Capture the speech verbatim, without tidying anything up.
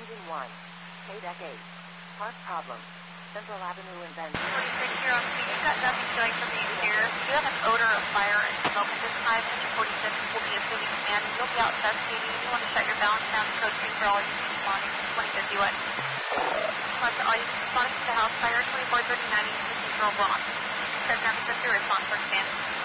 Engine one. K deck eight. Park problem. Central Avenue in Bend. forty-six, you're on speed. You've got nothing showing from you here. You have an odor of fire and smoke at this time. Engine forty-six will be assuming command. You'll be out investigating. You want to shut your balance down to code two for all units responding. twenty fifty-one. Response to all units responding to the house fire. twenty-four thirty-nine, units control block. Check ground fifty, response for command.